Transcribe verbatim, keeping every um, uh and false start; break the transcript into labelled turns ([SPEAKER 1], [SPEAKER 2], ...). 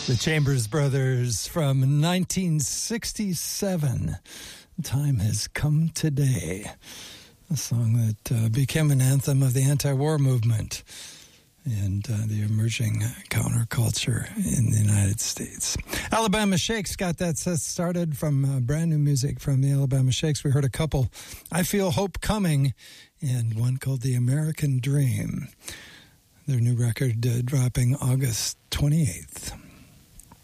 [SPEAKER 1] The Chambers Brothers from nineteen sixty-seven. Time has come today. A song that uh, became an anthem of the anti-war movement and uh, the emerging counterculture in the United States. Alabama Shakes got that set started from uh, brand new music from the Alabama Shakes. We heard a couple, I Feel Hope Coming, and one called The American Dream. Their new record uh, dropping August twenty-eighth.